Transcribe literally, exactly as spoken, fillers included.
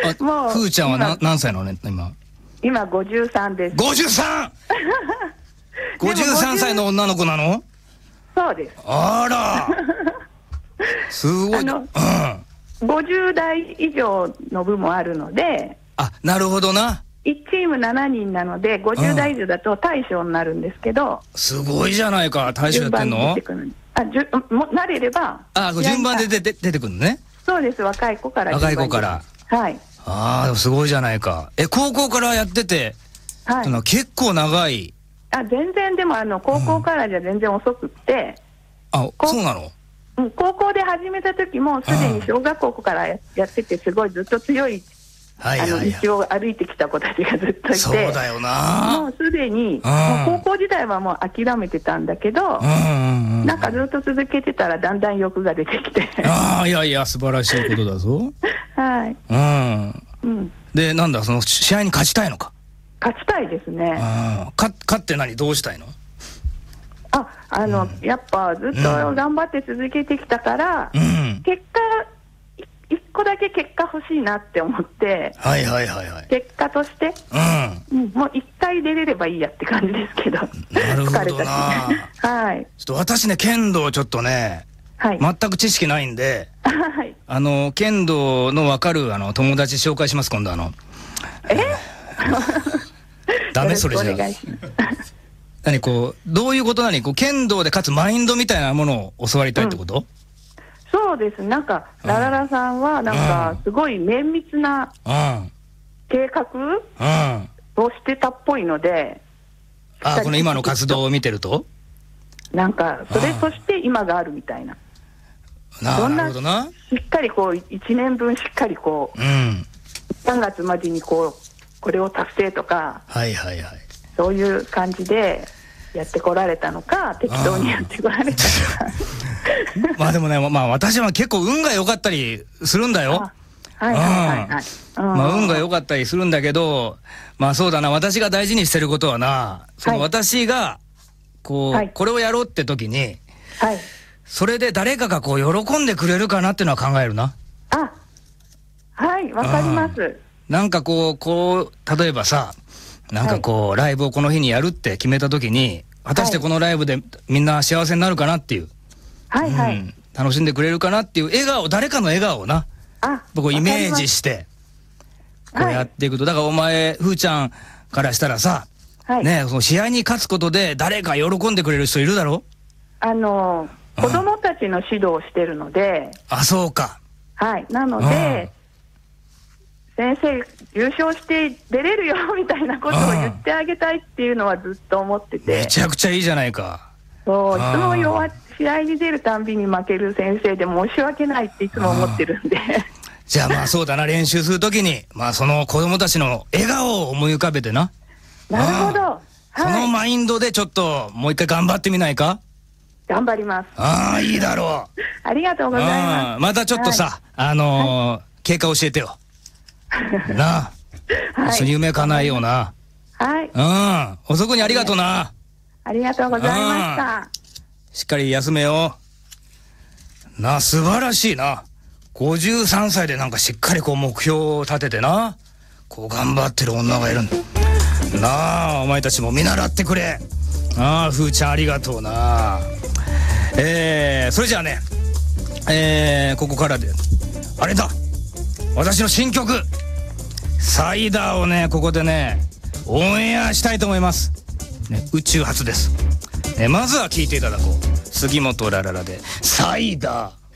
もうふーちゃんは今な何歳なのね今？ 今ごじゅうさんです。 ごじゅうさん ごじゅうさんさいの女の子なの？ そうです。 あらすごい。 あのうん、 ごじゅうだい以上の部もあるので、 あ、なるほどな。 いちチームしちにんなのでごじゅうだい以上だと大将になるんですけど、 すごいじゃないか。大将やってんの？ 順番に出てくる。あ、じゅも慣れれば。 あ、順番で出て出てくるのね。 そうです。若い子から若い子から。 はい。 ああ、でもすごいじゃないか。え、高校からやってて、 はい、 その結構長い。 あ、全然でもあの高校からじゃ全然遅くって、 うん、あ、そうなの？ うん、高校で始めた時もすでに小学校からやってて、すごいずっと強い、 はいはいはい、 あの道を歩いてきた子たちがずっといて、 そうだよな。 もうすでに、もう高校時代はもう諦めてたんだけど、うんうんうん、なんかずっと続けてたらだんだん欲が出てきてああ、いやいや素晴らしいことだぞはい、 うんうん、でなんだその試合に勝ちたいのか？ 勝ちたいですね。 あ、か勝って何どうしたいの？ あ、あの、うん、やっぱずっと頑張って続けてきたから、うん、結果一個だけ結果欲しいなって思って、 はいはいはいはい、 結果として、うんうん、もう一回出れればいいやって感じですけど。 なるほどなはい。 ちょっと私ね剣道ちょっとね、はい、全く知識ないんで、はい、あの剣道の分かるあの友達紹介します今度。あのえダメそれじゃ何こうどういうことなにこう剣道で勝つマインドみたいなものを教わりたいってこと？うん、 そうです。なんかラララさんはなんかすごい綿密な計画をしてたっぽいので、 うん、あこの今の活動を見てるとなんかそれとして今があるみたいな。 なるほどな。 しっかりこういちねんぶんしっかりこう、うん、さんがつまでにこうこれを達成とか、 はいはいはい、 そういう感じでやってこられたのか適当にやってこられたのかまあでもね、まあ私は結構運が良かったりするんだよ。 はいはいはいはい、 うん、まあ運が良かったりするんだけど、まあそうだな、私が大事にしてることはな、その私がこう、はい、これをやろうって時に、はい、それで誰かがこう喜んでくれるかなっていうのは考えるな。 あ、はいわかります。 なんかこうこう例えばさ、なんかこう、はい、ライブをこの日にやるって決めた時に果たしてこのライブでみんな幸せになるかなっていう、はいはい、うん、楽しんでくれるかなっていう笑顔、誰かの笑顔をな、あ、僕をイメージしてこうやっていくと、だからお前ふーちゃんからしたらさ、はい、ね、その試合に勝つことで誰か喜んでくれる人いるだろ？あのー、子供たちの指導をしてるので、 うん、あ、そうか、 はい、なので、うん、先生優勝して出れるよみたいなことを言ってあげたいっていうのはずっと思ってて、 めちゃくちゃいいじゃないか。 そう、いつも弱試合に出るたんびに負ける先生で申し訳ないっていつも思ってるんでじゃあまあそうだな、練習するときにまあその子供たちの笑顔を思い浮かべてな。 なるほど、はい、 そのマインドでちょっともう一回頑張ってみないか？ 頑張ります。 ああ、いいだろうありがとうございます。 またちょっとさ、はい、あのーはい、経過教えてよなあ、はい、一緒に夢叶えような。はい、うん、遅くにありがとうな。 ありがとうございました。 しっかり休めよなあ。素晴らしいな。ごじゅうさんさいでなんかしっかりこう目標を立ててな、こう頑張ってる女がいるんだなあ。お前たちも見習ってくれ。ああ、ふーちゃんありがとうな。えー、それじゃあね、えー、ここからであれだ、私の新曲サイダーをね、ここでねオンエアしたいと思います、ね、宇宙初です、ね、まずは聴いていただこう。杉本ラララでサイダー。